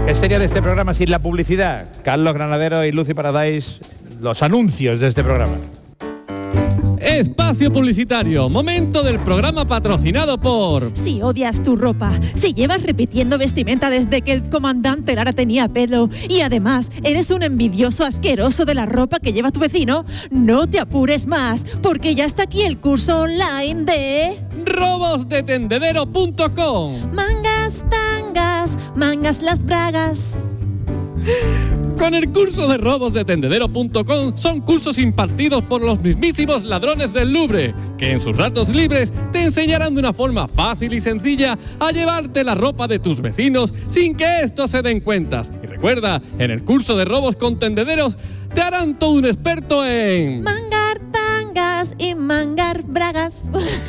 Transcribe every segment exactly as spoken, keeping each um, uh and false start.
¿Qué sería de este programa sin la publicidad? Carlos Granadero y Lucy Paradise, los anuncios de este programa. Espacio publicitario, momento del programa patrocinado por... Si odias tu ropa, si llevas repitiendo vestimenta desde que el comandante Lara tenía pelo y además eres un envidioso asqueroso de la ropa que lleva tu vecino, no te apures más, porque ya está aquí el curso online de... robos de tendedero punto com. Mangas, tangas, mangas las bragas. Con el curso de robos de tendedero punto com son cursos impartidos por los mismísimos ladrones del Louvre, que en sus ratos libres te enseñarán de una forma fácil y sencilla a llevarte la ropa de tus vecinos sin que estos se den cuentas. Y recuerda, en el curso de robos con tendederos te harán todo un experto en... mangar tangas y mangar bragas.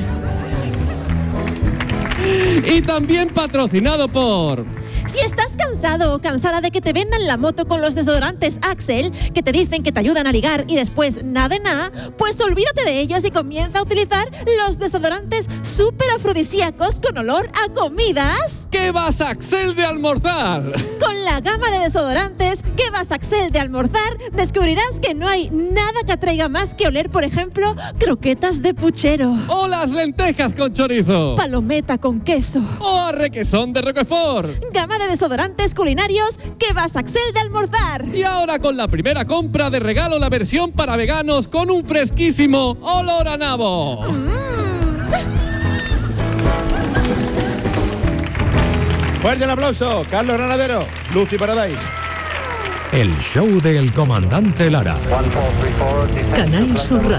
Y también patrocinado por... Si estás cansado o cansada de que te vendan la moto con los desodorantes Axel, que te dicen que te ayudan a ligar y después nada de nada, pues olvídate de ellos y comienza a utilizar los desodorantes súper afrodisíacos con olor a comidas. ¿Qué vas a Axel de almorzar? Con la gama de desodorantes que vas a Axel de almorzar, descubrirás que no hay nada que atraiga más que oler, por ejemplo, croquetas de puchero. O las lentejas con chorizo. Palometa con queso. O a requesón de Roquefort. Gama de desodorantes culinarios que vas a Axel de almorzar. Y ahora con la primera compra de regalo la versión para veganos con un fresquísimo olor a nabo. Mm. Fuerte el aplauso, Carlos Granadero, Lucy Paradise. El show del comandante Lara. Canal Sur Radio.